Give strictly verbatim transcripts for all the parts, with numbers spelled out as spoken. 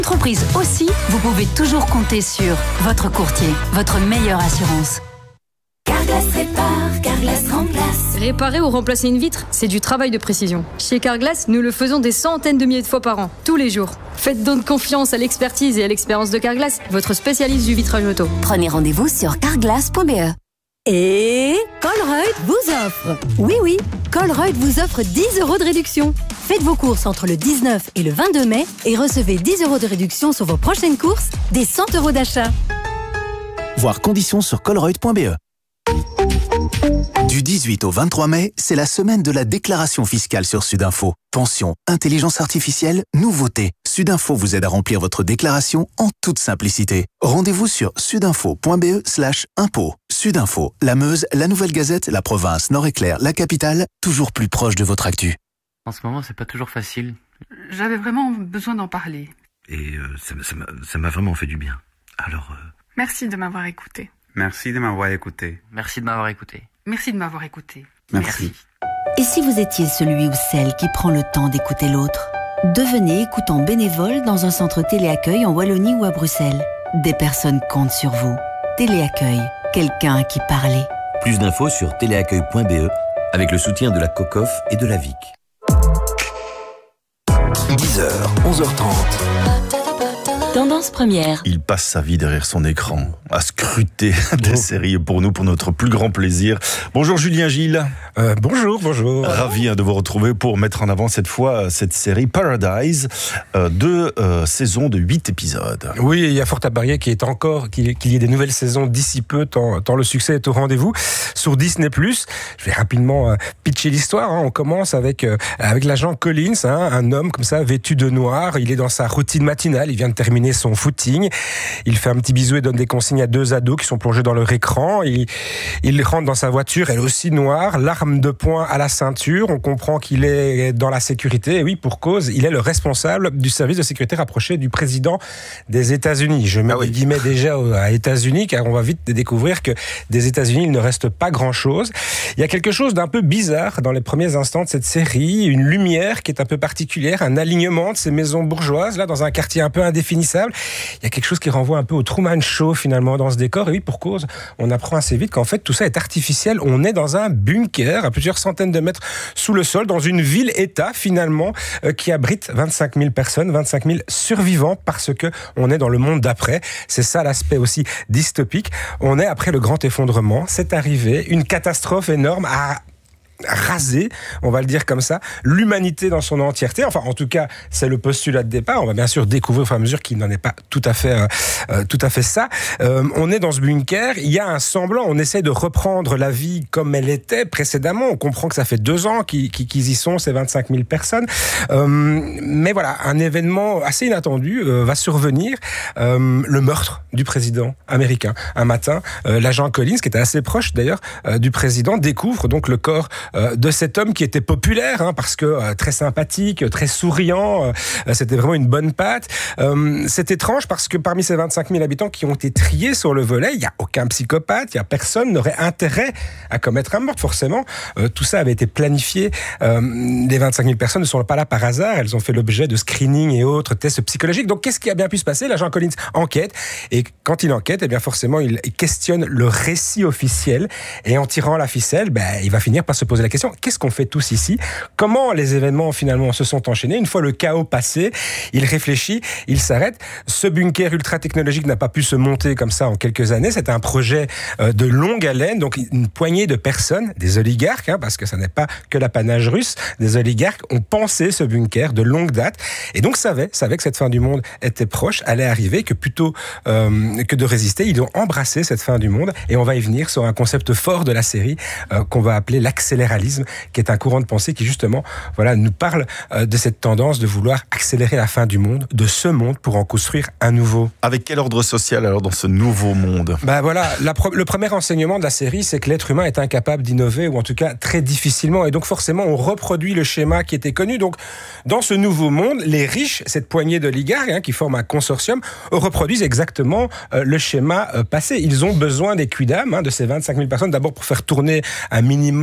Entreprise aussi, vous pouvez toujours compter sur votre courtier, votre meilleure assurance. Carglass répare, Carglass remplace. Réparer ou remplacer une vitre, c'est du travail de précision. Chez Carglass, nous le faisons des centaines de milliers de fois par an, tous les jours. Faites donc confiance à l'expertise et à l'expérience de Carglass, votre spécialiste du vitrage auto. Prenez rendez-vous sur carglass point b e. Et Colruyt vous offre. Oui, oui, Colruyt vous offre dix euros de réduction. Faites vos courses entre le dix-neuf et le vingt-deux mai et recevez dix euros de réduction sur vos prochaines courses, des cent euros d'achat. Voir conditions sur colruyt point b e. Du dix-huit au vingt-trois mai, c'est la semaine de la déclaration fiscale sur Sudinfo. Pension, intelligence artificielle, nouveautés. Sudinfo vous aide à remplir votre déclaration en toute simplicité. Rendez-vous sur sudinfo point b e slash impôt. Sudinfo, la Meuse, la Nouvelle Gazette, la province, Nord-Éclair, la capitale, toujours plus proche de votre actu. En ce moment, c'est pas toujours facile. J'avais vraiment besoin d'en parler. Et euh, ça, ça, m'a, ça m'a vraiment fait du bien. Alors... Euh... Merci de m'avoir écouté. Merci de m'avoir écouté. Merci de m'avoir écouté. Merci de m'avoir écouté. Merci. Merci. Et si vous étiez celui ou celle qui prend le temps d'écouter l'autre? Devenez écoutant bénévole dans un centre téléaccueil en Wallonie ou à Bruxelles. Des personnes comptent sur vous. Téléaccueil, quelqu'un à qui parler. Plus d'infos sur téléaccueil point b e avec le soutien de la COCOF et de la V I C. dix heures, onze heures trente. Tendance première. Il passe sa vie derrière son écran, à scruter des oh. séries pour nous, pour notre plus grand plaisir. Bonjour Julien Gilles. Euh, bonjour, bonjour. Ravi hein, de vous retrouver pour mettre en avant cette fois cette série Paradise, euh, deux euh, saisons de huit épisodes. Oui, il y a fort à parier qu'il y ait encore qu'il, qu'il y ait des nouvelles saisons d'ici peu, tant, tant le succès est au rendez-vous. Sur Disney plus, je vais rapidement euh, pitcher l'histoire. Hein. On commence avec euh, avec l'agent Collins, hein, un homme comme ça vêtu de noir. Il est dans sa routine matinale. Il vient de terminer son footing. Il fait un petit bisou et donne des consignes à deux ados qui sont plongés dans leur écran. Il, il rentre dans sa voiture, elle aussi noire, l'arme de poing à la ceinture. On comprend qu'il est dans la sécurité. Et oui, pour cause, il est le responsable du service de sécurité rapproché du président des États-Unis. Je mets ah oui. des guillemets déjà à États-Unis, car on va vite découvrir que des États-Unis, il ne reste pas grand-chose. Il y a quelque chose d'un peu bizarre dans les premiers instants de cette série, une lumière qui est un peu particulière, un alignement de ces maisons bourgeoises, là, dans un quartier un peu indéfinissable. Il y a quelque chose qui renvoie un peu au Truman Show finalement dans ce décor. Et oui, pour cause, on apprend assez vite qu'en fait tout ça est artificiel. On est dans un bunker à plusieurs centaines de mètres sous le sol, dans une ville-État finalement euh, qui abrite vingt-cinq mille personnes, vingt-cinq mille survivants, parce que on est dans le monde d'après. C'est ça l'aspect aussi dystopique. On est après le grand effondrement. C'est arrivé, une catastrophe énorme à raser, on va le dire comme ça, l'humanité dans son entièreté. Enfin, en tout cas, c'est le postulat de départ. On va bien sûr découvrir au fur et à mesure qu'il n'en est pas tout à fait, euh, tout à fait ça. Euh, on est dans ce bunker. Il y a un semblant. On essaie de reprendre la vie comme elle était précédemment. On comprend que ça fait deux ans qu'ils, qu'ils y sont, ces vingt-cinq mille personnes. Euh, mais voilà, un événement assez inattendu euh, va survenir. Euh, le meurtre du président américain. Un matin, euh, l'agent Collins, qui était assez proche d'ailleurs euh, du président, découvre donc le corps de cet homme qui était populaire, hein, parce que euh, très sympathique, très souriant, euh, c'était vraiment une bonne patte. Euh, c'est étrange parce que parmi ces vingt-cinq mille habitants qui ont été triés sur le volet, il n'y a aucun psychopathe, il n'y a personne n'aurait intérêt à commettre un meurtre, forcément. Euh, tout ça avait été planifié. Euh, les vingt-cinq mille personnes ne sont pas là par hasard, elles ont fait l'objet de screening et autres tests psychologiques. Donc qu'est-ce qui a bien pu se passer? L'agent Collins enquête, et quand il enquête, eh bien forcément, il questionne le récit officiel, et en tirant la ficelle, ben, il va finir par se poser la question, qu'est-ce qu'on fait tous ici? Comment les événements finalement se sont enchaînés? Une fois le chaos passé, il réfléchit, il s'arrête. Ce bunker ultra technologique n'a pas pu se monter comme ça en quelques années. C'était un projet de longue haleine, donc une poignée de personnes, des oligarques, hein, parce que ça n'est pas que l'apanage russe, des oligarques ont pensé ce bunker de longue date, et donc savaient, savaient que cette fin du monde était proche, allait arriver, que plutôt euh, que de résister, ils ont embrassé cette fin du monde, et on va y venir sur un concept fort de la série euh, qu'on va appeler l'accélération, qui est un courant de pensée qui justement voilà, nous parle euh, de cette tendance de vouloir accélérer la fin du monde, de ce monde, pour en construire un nouveau. Avec quel ordre social alors dans ce nouveau monde? Bah voilà, la pro- le premier enseignement de la série, c'est que l'être humain est incapable d'innover, ou en tout cas très difficilement, et donc forcément on reproduit le schéma qui était connu. Donc dans ce nouveau monde, les riches, cette poignée d'oligarques hein, qui forment un consortium, reproduisent exactement euh, le schéma euh, passé. Ils ont besoin des quidam, hein, de ces vingt-cinq mille personnes, d'abord pour faire tourner un minimum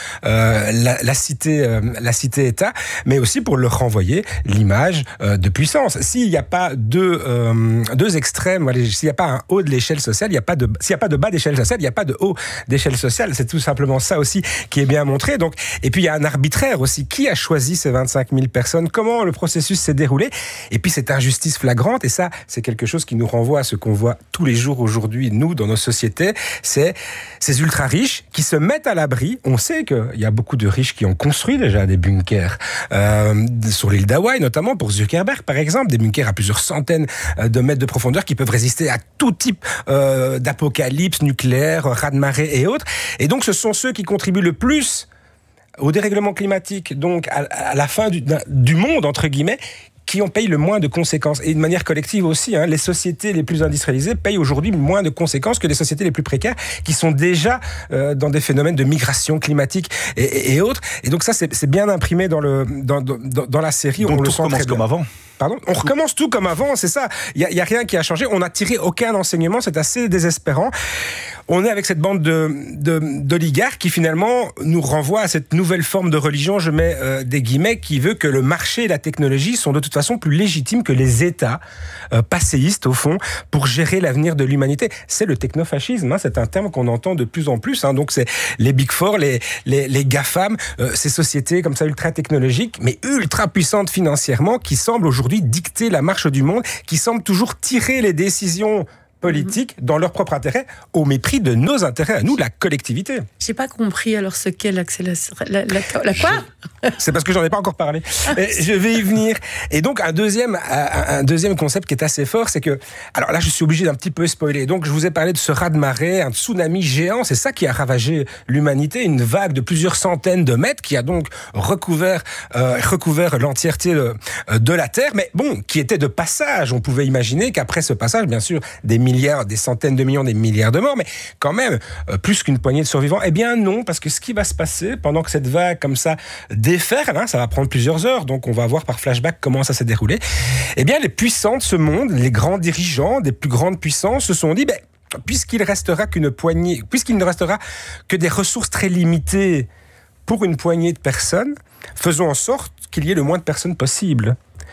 euh, la, la cité, euh, la cité-État, mais aussi pour leur renvoyer l'image euh, de puissance. S'il n'y a pas deux, euh, deux extrêmes, voilà, s'il n'y a pas un haut de l'échelle sociale, il y a pas de, s'il n'y a pas de bas d'échelle sociale, il n'y a pas de haut d'échelle sociale. C'est tout simplement ça aussi qui est bien montré. Donc, et puis il y a un arbitraire aussi. Qui a choisi ces vingt-cinq mille personnes? Comment le processus s'est déroulé? Et puis cette injustice flagrante, et ça, c'est quelque chose qui nous renvoie à ce qu'on voit tous les jours aujourd'hui, nous, dans nos sociétés, c'est ces ultra-riches qui se mettent à l'abri. On sait qu'il y a beaucoup de riches qui ont construit déjà des bunkers, euh, sur l'île d'Hawaï, notamment pour Zuckerberg, par exemple, des bunkers à plusieurs centaines de mètres de profondeur qui peuvent résister à tout type euh, d'apocalypse nucléaire, raz-de-marée et autres. Et donc, ce sont ceux qui contribuent le plus au dérèglement climatique, donc à, à la fin du, du monde, entre guillemets, qui en payent le moins de conséquences. Et de manière collective aussi, hein, les sociétés les plus industrialisées payent aujourd'hui moins de conséquences que les sociétés les plus précaires, qui sont déjà euh, dans des phénomènes de migration climatique et, et, et autres. Et donc ça, c'est, c'est bien imprimé dans, le, dans, dans, dans la série. Donc on tout le sent recommence très comme bien. avant. Pardon, on recommence tout comme avant, c'est ça. Il y, y a rien qui a changé. On n'a tiré aucun enseignement. C'est assez désespérant. On est avec cette bande de, de, d'oligarques qui finalement nous renvoie à cette nouvelle forme de religion, je mets euh, des guillemets, qui veut que le marché et la technologie sont de toute façon plus légitimes que les États euh, passéistes, au fond, pour gérer l'avenir de l'humanité. C'est le technofascisme, hein, c'est un terme qu'on entend de plus en plus. Hein, donc c'est les Big Four, les, les, les GAFAM, euh, ces sociétés comme ça ultra technologiques, mais ultra puissantes financièrement, qui semblent aujourd'hui dicter la marche du monde, qui semblent toujours tirer les décisions politiques dans leur propre intérêt, au mépris de nos intérêts, à nous, la collectivité. J'ai pas compris alors ce qu'est l'accélération. La, la, la quoi je... C'est parce que j'en ai pas encore parlé. Mais je vais y venir. Et donc, un deuxième, un deuxième concept qui est assez fort, c'est que, alors là, je suis obligé d'un petit peu spoiler. Donc, je vous ai parlé de ce raz-de-marée, un tsunami géant. C'est ça qui a ravagé l'humanité. Une vague de plusieurs centaines de mètres qui a donc recouvert, euh, recouvert l'entièreté de, de la Terre. Mais bon, qui était de passage. On pouvait imaginer qu'après ce passage, bien sûr, des milliards, des centaines de millions, des milliards de morts, mais quand même, euh, plus qu'une poignée de survivants. Eh bien non, parce que ce qui va se passer pendant que cette vague comme ça déferle, hein, ça va prendre plusieurs heures, donc on va voir par flashback comment ça s'est déroulé. Eh bien, les puissants de ce monde, les grands dirigeants des plus grandes puissances se sont dit, ben, puisqu'il restera qu'une poignée, puisqu'il ne restera que des ressources très limitées pour une poignée de personnes, faisons en sorte qu'il y ait le moins de personnes possible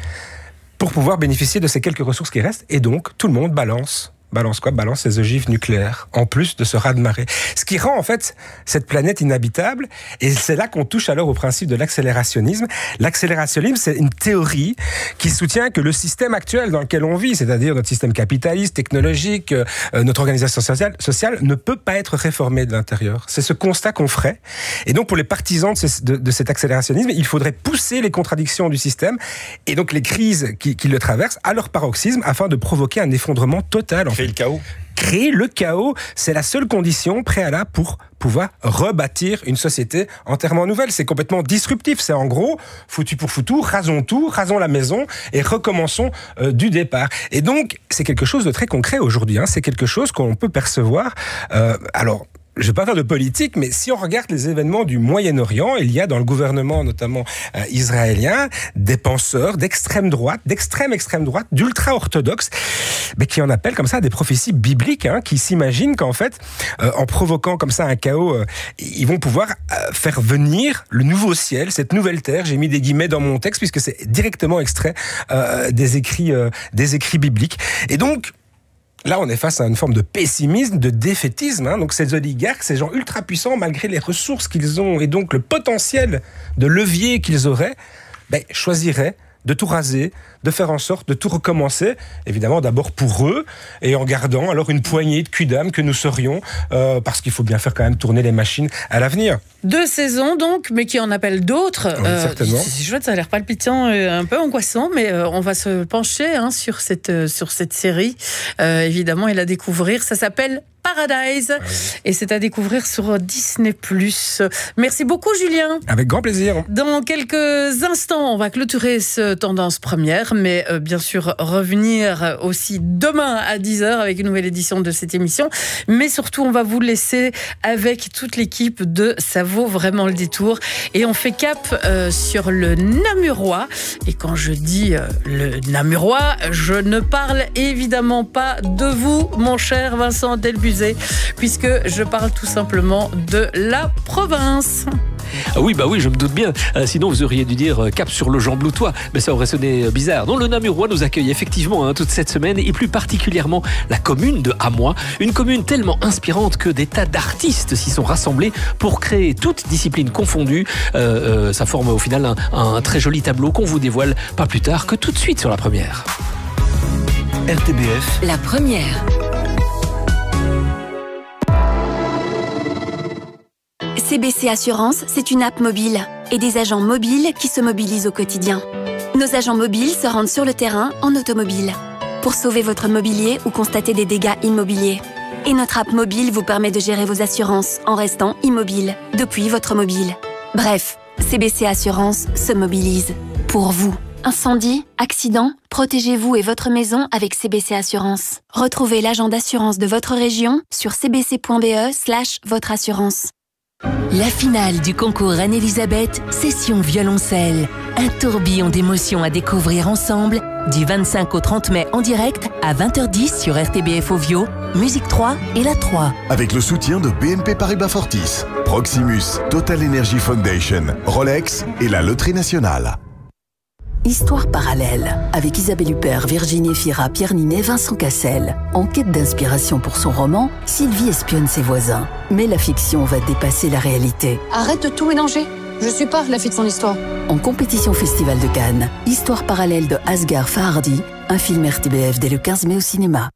pour pouvoir bénéficier de ces quelques ressources qui restent. Et donc, tout le monde balance. Balance quoi? Balance ses ogives nucléaires, en plus de ce raz-de-marée. Ce qui rend en fait cette planète inhabitable, et c'est là qu'on touche alors au principe de l'accélérationnisme. L'accélérationnisme, c'est une théorie qui soutient que le système actuel dans lequel on vit, c'est-à-dire notre système capitaliste, technologique, euh, notre organisation sociale, sociale, ne peut pas être réformé de l'intérieur. C'est ce constat qu'on ferait. Et donc pour les partisans de, ce, de, de cet accélérationnisme, il faudrait pousser les contradictions du système, et donc les crises qui, qui le traversent, à leur paroxysme, afin de provoquer un effondrement total. En fait. Le chaos. Créer le chaos, c'est la seule condition préalable pour pouvoir rebâtir une société entièrement nouvelle. C'est complètement disruptif. C'est en gros, foutu pour foutu, rasons tout, rasons la maison et recommençons euh, du départ. Et donc, c'est quelque chose de très concret aujourd'hui. Hein. C'est quelque chose qu'on peut percevoir. Euh, alors, je ne vais pas faire de politique, mais si on regarde les événements du Moyen-Orient, il y a dans le gouvernement, notamment euh, israélien, des penseurs d'extrême droite, d'extrême extrême droite, d'ultra-orthodoxes, mais qui en appellent comme ça à des prophéties bibliques, hein, qui s'imaginent qu'en fait, euh, en provoquant comme ça un chaos, euh, ils vont pouvoir euh, faire venir le nouveau ciel, cette nouvelle terre. J'ai mis des guillemets dans mon texte, puisque c'est directement extrait euh, des écrits, euh, des écrits bibliques. Et donc, là, on est face à une forme de pessimisme, de défaitisme. Hein. Donc, ces oligarques, ces gens ultra puissants, malgré les ressources qu'ils ont et donc le potentiel de levier qu'ils auraient, ben, choisiraient de tout raser, de faire en sorte de tout recommencer, évidemment d'abord pour eux, et en gardant alors une poignée de quidam que nous serions, euh, parce qu'il faut bien faire quand même tourner les machines à l'avenir. Deux saisons donc, mais qui en appellent d'autres. Oui, euh, certainement. C'est chouette, ça a l'air palpitant, euh, un peu angoissant, mais euh, on va se pencher hein, sur, cette, euh, sur cette série, euh, évidemment, et la découvrir. Ça s'appelle Paradise, ah oui. Et c'est à découvrir sur Disney plus. Merci beaucoup, Julien. Avec grand plaisir. Dans quelques instants, on va clôturer ce Tendance Première, mais euh, bien sûr revenir aussi demain à dix heures avec une nouvelle édition de cette émission. Mais surtout, on va vous laisser avec toute l'équipe de Ça vaut vraiment le détour. Et on fait cap euh, sur le Namurois. Et quand je dis euh, le Namurois, je ne parle évidemment pas de vous, mon cher Vincent Delbuzet, puisque je parle tout simplement de la province. Ah oui, bah oui, je me doute bien. Euh, sinon, vous auriez dû dire euh, cap sur le Jean Bloutois, mais ça aurait sonné euh, bizarre. Non, le Namurois nous accueille effectivement hein, toute cette semaine, et plus particulièrement la commune de Hamois. Une commune tellement inspirante que des tas d'artistes s'y sont rassemblés pour créer toutes disciplines confondues. Euh, euh, ça forme au final un, un très joli tableau qu'on vous dévoile pas plus tard que tout de suite sur la première. R T B F. La première. C B C Assurance, c'est une app mobile et des agents mobiles qui se mobilisent au quotidien. Nos agents mobiles se rendent sur le terrain en automobile pour sauver votre mobilier ou constater des dégâts immobiliers. Et notre app mobile vous permet de gérer vos assurances en restant immobile depuis votre mobile. Bref, C B C Assurance se mobilise pour vous. Incendie, accident, protégez-vous et votre maison avec C B C Assurance. Retrouvez l'agent d'assurance de votre région sur cbc.be slash votre assurance. La finale du concours Anne-Elisabeth, session violoncelle. Un tourbillon d'émotions à découvrir ensemble du vingt-cinq au trente mai en direct à vingt heures dix sur R T B F Ovio, Musique trois et La trois. Avec le soutien de B N P Paribas Fortis, Proximus, Total Energy Foundation, Rolex et la Loterie Nationale. Histoire parallèle, avec Isabelle Huppert, Virginie Fira, Pierre Ninet, Vincent Cassel. En quête d'inspiration pour son roman, Sylvie espionne ses voisins. Mais la fiction va dépasser la réalité. Arrête de tout mélanger. Je suis pas la fille de son histoire. En compétition Festival de Cannes, Histoire parallèle de Asghar Farhadi, un film R T B F dès le quinze mai au cinéma.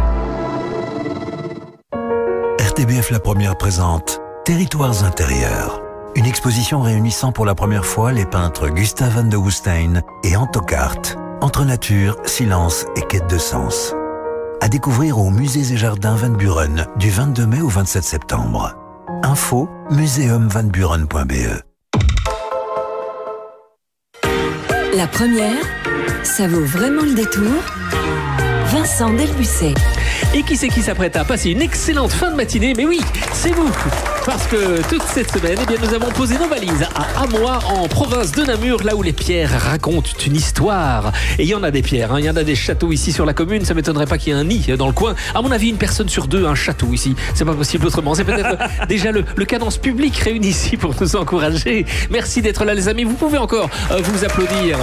R T B F La Première présente Territoires intérieurs. Une exposition réunissant pour la première fois les peintres Gustave van de Woestijn et Anto Kaart. Entre nature, silence et quête de sens. À découvrir au Musées et Jardins Van Buren du vingt-deux mai au vingt-sept septembre. Info museum van buren point b e. La première, ça vaut vraiment le détour. Vincent Delbucet. Et qui c'est qui s'apprête à passer une excellente fin de matinée? Mais oui, c'est vous. Parce que toute cette semaine, eh bien, nous avons posé nos valises à Hamois, en province de Namur, là où les pierres racontent une histoire. Et il y en a des pierres, hein. Il y en a des châteaux ici sur la commune. Ça m'étonnerait pas qu'il y ait un nid dans le coin. À mon avis, une personne sur deux a un château ici. C'est pas possible autrement. C'est peut-être déjà le, le cadence public réuni ici pour nous encourager. Merci d'être là, les amis. Vous pouvez encore euh, vous applaudir.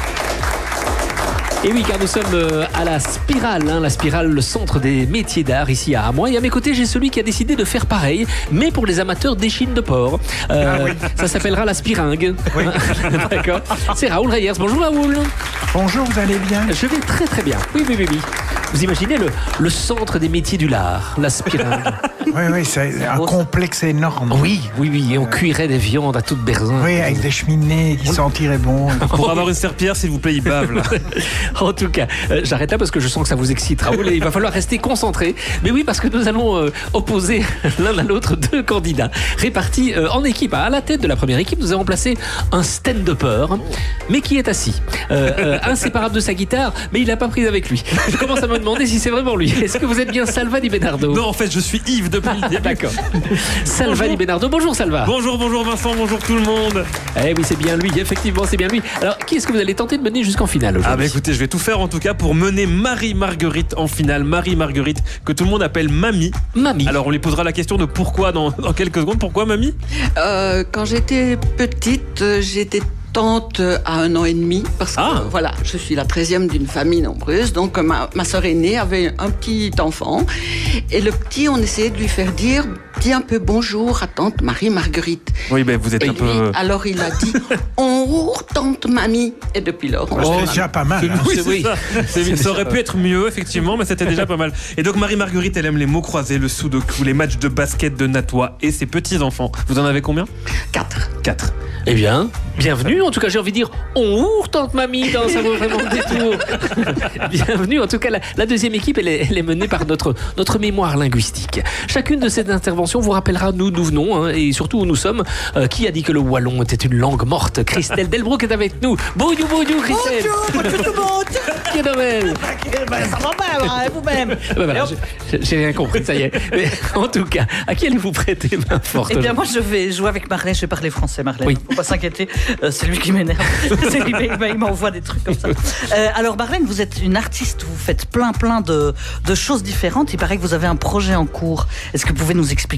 Et oui, car nous sommes à la Spirale, hein, la Spirale, le centre des métiers d'art ici à Hamois. Et à mes côtés, j'ai celui qui a décidé de faire pareil, mais pour les amateurs d'échine de porc. Euh, ah oui. Ça s'appellera la Spiringue. Oui. D'accord. C'est Raoul Reyers. Bonjour Raoul. Bonjour, vous allez bien? Je vais très très bien. Oui, oui, oui, oui. Vous imaginez le, le centre des métiers du lard, la Spiringue. Oui, oui, c'est un complexe énorme. Oui, oui, oui. Et on cuirait des viandes à toute berzingue. Oui, avec des cheminées qui sentiraient bon. Pour avoir une serpillière, s'il vous plaît, il bave là. En tout cas, euh, j'arrête là parce que je sens que ça vous excite, Raoul, et il va falloir rester concentré. Mais oui, parce que nous allons euh, opposer l'un à l'autre deux candidats répartis euh, en équipe. À la tête de la première équipe, nous avons placé un stand-upper, mais qui est assis, euh, euh, inséparable de sa guitare, mais il l'a pas prise avec lui. Je commence à me demander si c'est vraiment lui. Est-ce que vous êtes bien Salva Di Bernardo? Non, en fait, je suis Yves depuis le début. D'accord. Salva Di Bernardo. Bonjour Salva. Bonjour, bonjour Vincent, bonjour tout le monde. Eh oui, c'est bien lui, effectivement, c'est bien lui. Alors, qui est-ce que vous allez tenter de mener jusqu'en finale aujourd'hui? Ah bah écoutez, je vais tout faire en tout cas pour mener Marie-Marguerite en finale. Marie-Marguerite, que tout le monde appelle Mamie. Mamie. Alors on lui posera la question de pourquoi dans, dans quelques secondes. Pourquoi Mamie? euh, Quand j'étais petite, j'étais tante à un an et demi, parce que ah. voilà, je suis la treizième d'une famille nombreuse, donc ma, ma sœur aînée avait un petit enfant, et le petit, on essayait de lui faire dire, dis un peu bonjour à tante Marie-Marguerite. Oui, ben vous êtes et un lui, peu... Alors il a dit, on ouvre tante mamie, et depuis lors, on oh, c'est déjà pas mal. Hein. Oui, oui. Ça, c'est, ça aurait pu être mieux, effectivement, mais c'était déjà pas mal. Et donc Marie-Marguerite, elle aime les mots croisés, le sudoku, les matchs de basket de Natois et ses petits-enfants. Vous en avez combien? Quatre. Quatre. Eh bien, bienvenue. En tout cas, j'ai envie de dire, on ouvre tante mamie dans Ça vaut vraiment le détour. Bienvenue. En tout cas, la, la deuxième équipe, elle est, elle est menée par notre, notre mémoire linguistique. Chacune de ces interventions vous rappellera d'où nous venons, hein, et surtout où nous sommes. Euh, qui a dit que le wallon était une langue morte? Christelle Delbrooke est avec nous. Bonjour, bonjour, Christelle. Bonjour, bonjour tout le monde. Quelle nouvelle? Ben, ça va pas, hein, vous-même. Ben voilà, j'ai, j'ai rien compris, ça y est. Mais en tout cas, à qui allez-vous prêter main forte? Eh bien, moi, je vais jouer avec Marlène. Je vais parler français, Marlène. Oui. Faut pas s'inquiéter, euh, c'est lui qui m'énerve. C'est lui, il m'envoie des trucs comme ça. Euh, alors Marlène, vous êtes une artiste, vous faites plein plein de, de choses différentes. Il paraît que vous avez un projet en cours. Est-ce que vous pouvez nous expliquer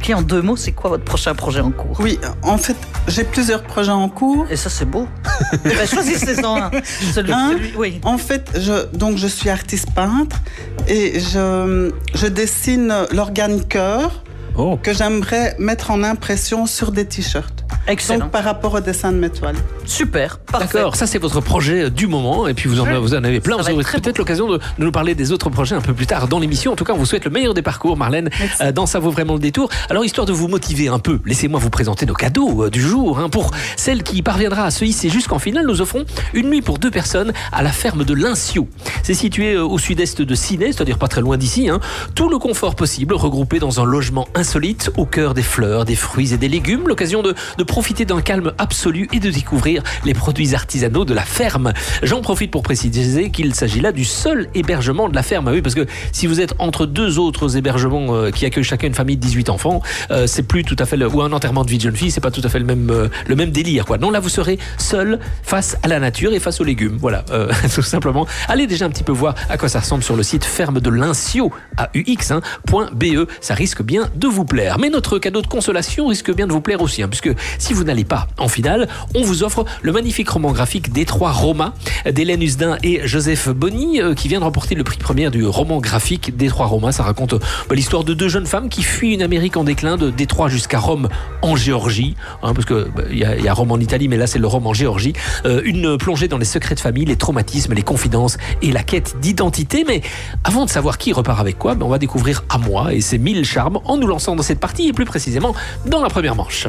expliquer en deux mots, c'est quoi votre prochain projet en cours? Oui, en fait, j'ai plusieurs projets en cours. Et ça, c'est beau. Ben, choisissez-en un. Celui, Hein celui, oui. En fait, je, donc je suis artiste peintre et je, je dessine l'organe cœur oh. que j'aimerais mettre en impression sur des t-shirts. Excellent. Donc par rapport au dessin de mes toiles. Super, parfait. D'accord, ça c'est votre projet du moment et puis vous en, vous en avez plein. Ça Vous va aurez être très peut-être l'occasion de, de nous parler des autres projets un peu plus tard dans l'émission. En tout cas, on vous souhaite le meilleur des parcours, Marlène, euh, dans Ça vaut vraiment le détour. Alors, histoire de vous motiver un peu, laissez-moi vous présenter nos cadeaux euh, du jour. Hein. Pour celle qui parviendra à se hisser jusqu'en finale, nous offrons une nuit pour deux personnes à la ferme de Linciot. C'est situé euh, au sud-est de Ciney, c'est-à-dire pas très loin d'ici. Hein. Tout le confort possible regroupé dans un logement insolite au cœur des fleurs, des fruits et des légumes. L'occasion de, de profiter d'un calme absolu et de découvrir les produits artisanaux de la ferme. J'en profite pour préciser qu'il s'agit là du seul hébergement de la ferme. Oui, parce que si vous êtes entre deux autres hébergements euh, qui accueillent chacun une famille de dix-huit enfants, euh, c'est plus tout à fait le, ou un enterrement de vie de jeune fille, c'est pas tout à fait le même euh, le même délire, quoi. Non, là vous serez seul face à la nature et face aux légumes. Voilà, euh, tout simplement. Allez déjà un petit peu voir à quoi ça ressemble sur le site ferme de Linciot A U X hein, .be. Ça risque bien de vous plaire. Mais notre cadeau de consolation risque bien de vous plaire aussi, hein, puisque si vous n'allez pas en finale, on vous offre le magnifique roman graphique Détroit Roma d'Hélène Husdin et Joseph Bonny euh, qui vient de remporter le prix premier du roman graphique Détroit Roma. Ça raconte euh, bah, l'histoire de deux jeunes femmes qui fuient une Amérique en déclin de Détroit jusqu'à Rome en Géorgie, hein, parce que bah, y, y a Rome en Italie, mais là c'est le Rome en Géorgie. Euh, une plongée dans les secrets de famille, les traumatismes, les confidences et la quête d'identité. Mais avant de savoir qui repart avec quoi, bah, on va découvrir À moi et ses mille charmes en nous lançant dans cette partie et plus précisément dans la première manche.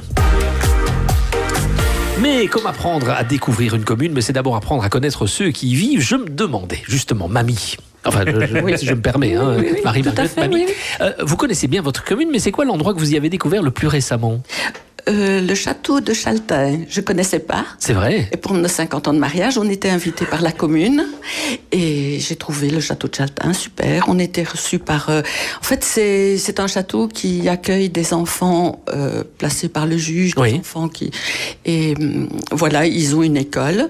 Mais comme apprendre à découvrir une commune, mais c'est d'abord apprendre à connaître ceux qui y vivent. Je me demandais, justement, mamie. Enfin, je, je, oui, si je me permets, hein, oui, oui, Marie-Marguerite, mamie. Oui, oui. Euh, vous connaissez bien votre commune, mais c'est quoi l'endroit que vous y avez découvert le plus récemment ? Euh, le château de Chaltin, je connaissais pas. C'est vrai. Et pour nos cinquante ans de mariage, on était invités par la commune et j'ai trouvé le château de Chaltin super. On était reçus par... Euh, en fait, c'est, c'est un château qui accueille des enfants euh, placés par le juge, des oui. enfants qui... Et euh, voilà, ils ont une école,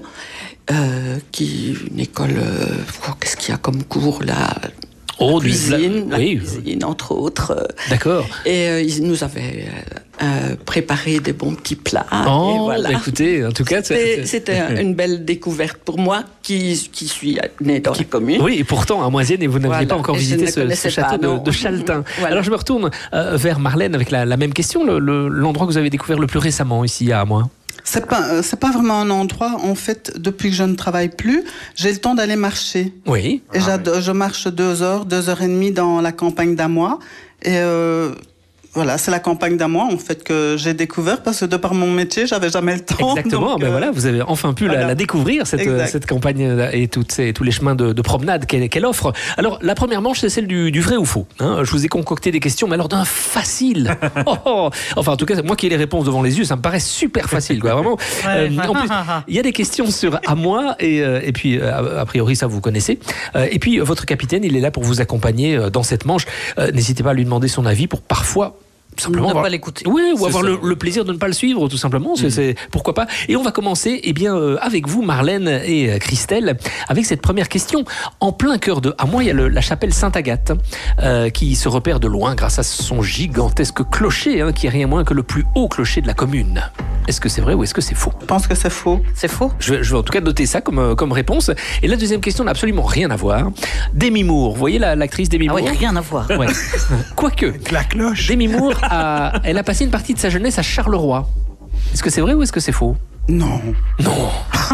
euh, qui, une école... Euh, qu'est-ce qu'il y a comme cours là ? Oh, la cuisine, la... la oui. cuisine, entre autres. D'accord. Et euh, ils nous avaient euh, préparé des bons petits plats. Oh, et voilà. Bah écoutez, en tout cas... C'était, c'était une belle découverte pour moi, qui, qui suis née dans qui, la commune. Oui, et pourtant, à Moisienne, et vous n'aviez voilà. pas encore et visité ce, ce château pas, de, de Chaltin. Voilà. Alors, je me retourne euh, vers Marlène avec la, la même question. Le, le, l'endroit que vous avez découvert le plus récemment, ici, à Amois. C'est pas, c'est pas vraiment un endroit. En fait, depuis que je ne travaille plus, j'ai le temps d'aller marcher. Oui. Et ah, oui. je marche deux heures, deux heures et demie dans la campagne d'Amois. Et euh, voilà, c'est la campagne d'Amois, en fait, que j'ai découvert parce que de par mon métier, j'avais jamais le temps. Exactement. Donc, ben euh, voilà, vous avez enfin pu voilà. la, la découvrir, cette, cette campagne et toutes ces, tous les chemins de, de promenade qu'elle, qu'elle offre. Alors, la première manche, c'est celle du, du vrai ou faux. Hein, je vous ai concocté des questions, mais alors d'un facile. oh, oh. Enfin, en tout cas, moi qui ai les réponses devant les yeux, ça me paraît super facile, quoi. Vraiment. Ouais. Euh, en plus, il y a des questions sur à moi et, euh, et puis, euh, a priori, ça vous connaissez. Euh, et puis, votre capitaine, il est là pour vous accompagner dans cette manche. Euh, n'hésitez pas à lui demander son avis pour parfois simplement ne avoir... pas l'écouter. Oui, ou c'est avoir le, le plaisir de ne pas le suivre, tout simplement. C'est, mmh. c'est, pourquoi pas. Et on va commencer eh bien, euh, avec vous, Marlène et euh, Christelle, avec cette première question. En plein cœur de Amois, il y a le, la chapelle Sainte-Agathe, euh, qui se repère de loin grâce à son gigantesque clocher, hein, qui est rien moins que le plus haut clocher de la commune. Est-ce que c'est vrai ou est-ce que c'est faux ? Je pense que c'est faux. C'est faux ? Je vais, je vais en tout cas noter ça comme, comme réponse. Et la deuxième question n'a absolument rien à voir. Demi Moore, vous voyez la, l'actrice Demi Moore ? Ah oui, rien à voir. Ouais. Quoique, la cloche. Demi Moore, a, elle a passé une partie de sa jeunesse à Charleroi. Est-ce que c'est vrai ou est-ce que c'est faux ? Non. Non.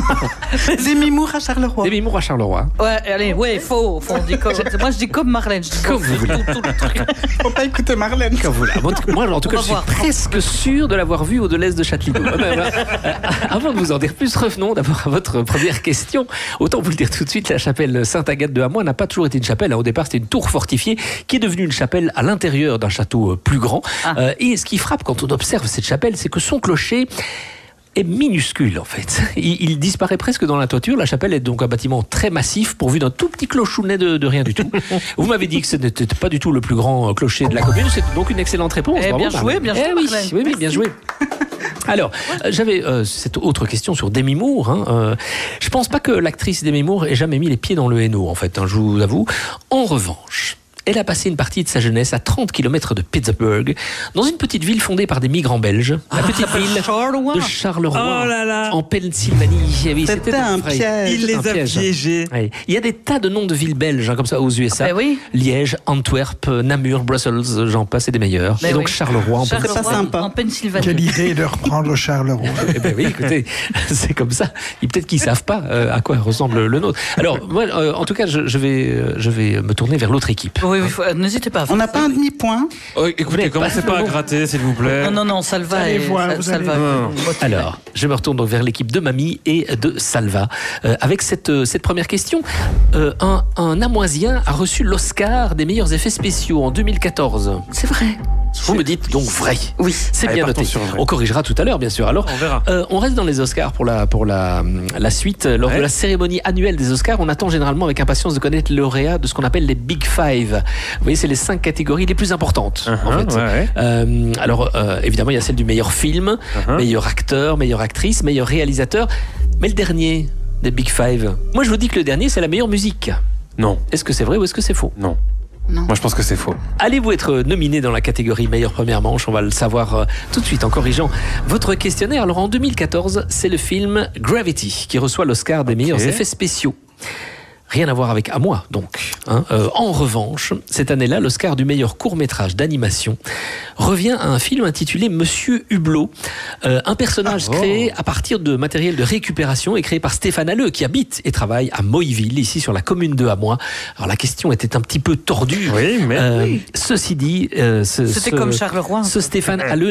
Demi Moore à Charleroi. Demi Moore à Charleroi. Ouais, allez, ouais, faux. faux on dit comme, moi, je dis comme Marlène. Je dis comme vous voulez. Tout, tout le truc. Faut pas écouter Marlène. Comme vous voulez. Moi, en tout cas, je suis voir. presque sûr de l'avoir vue au Deleuze de Châtelineau. Avant de vous en dire plus, revenons d'abord à votre première question. Autant vous le dire tout de suite, la chapelle Sainte-Agathe de Amois n'a pas toujours été une chapelle. Au départ, c'était une tour fortifiée qui est devenue une chapelle à l'intérieur d'un château plus grand. Ah. Euh, et ce qui frappe quand on observe cette chapelle, c'est que son clocher est minuscule en fait. Il, il disparaît presque dans la toiture. La chapelle est donc un bâtiment très massif pourvu d'un tout petit clochounet de, de rien du tout. Vous m'avez dit que ce n'était pas du tout le plus grand clocher de la commune. C'est donc une excellente réponse. Eh, bien joué, bien joué. Eh oui, oui, oui, bien joué. Alors, euh, j'avais euh, cette autre question sur Demi Moore. Hein, euh, je pense pas que l'actrice Demi Moore ait jamais mis les pieds dans le Hainaut en fait. Hein, je vous avoue. En revanche, Elle a passé une partie de sa jeunesse à trente kilomètres de Pittsburgh, dans une petite ville fondée par des migrants belges. La petite Ah, ville Charleroi. de Charleroi, Oh là là. en Pennsylvanie. Eh oui, C'était un vrai. piège. Il les Un a piège. piégés. Ouais. Il y a des tas de noms de villes belges, hein, comme ça, aux U S A. Ben oui. Liège, Antwerp, Namur, Brussels, j'en passe et des meilleurs. Ben et donc oui. Charleroi, en Charleroi, pas sympa. en Pennsylvanie. Quelle idée de reprendre Charleroi. Eh ben oui, écoutez, c'est comme ça. Et peut-être qu'ils savent pas euh, à quoi ressemble le nôtre. Alors, moi, euh, en tout cas, je, je vais, euh, je vais me tourner vers l'autre équipe. Oui, oui, faut- n'hésitez pas. à faire On n'a ça. pas un demi-point. Oh, écoutez, commencez pas à gratter, s'il vous plaît. Non, non, non, Salva Allez et voir, Sal- vous Salva. allez- Non. Alors, je me retourne donc vers l'équipe de Mamie et de Salva. Euh, avec cette, euh, cette première question, euh, un, un Amoisien a reçu l'Oscar des meilleurs effets spéciaux en deux mille quatorze. C'est vrai. Vous me dites donc vrai. Oui. C'est Allez, bien partons noté. sur vrai. On corrigera tout à l'heure, bien sûr. Alors, On verra. euh, on reste dans les Oscars pour la, pour la, la suite. Lors Ouais. de la cérémonie annuelle des Oscars, on attend généralement avec impatience de connaître le lauréat de ce qu'on appelle les Big Five. Vous voyez, c'est les cinq catégories les plus importantes. Uh-huh, en fait. ouais, ouais. Euh, alors, euh, évidemment, il y a celle du meilleur film, Uh-huh. meilleur acteur, meilleure actrice, meilleur réalisateur. Mais le dernier des Big Five, moi je vous dis que le dernier, c'est la meilleure musique. Non, Est-ce que c'est vrai ou est-ce que c'est faux? non. Non. Moi, je pense que c'est faux. Allez-vous être nominé dans la catégorie meilleure première manche? On va le savoir euh, tout de suite en corrigeant votre questionnaire. Alors en deux mille quatorze, c'est le film Gravity qui reçoit l'Oscar des meilleurs effets spéciaux. Rien à voir avec À moi, donc. hein. Euh, en revanche, cette année-là, l'Oscar du meilleur court-métrage d'animation revient à un film intitulé Monsieur Hublot, euh, un personnage Ah, oh. créé à partir de matériel de récupération et créé par Stéphane Halleux, qui habite et travaille à Moyville, ici sur la commune de Amois. Alors la question était un petit peu tordue. Oui, mais... Euh, Ceci dit, euh, ce, C'était ce- comme Charleroi. un ce peu. Stéphane Halleux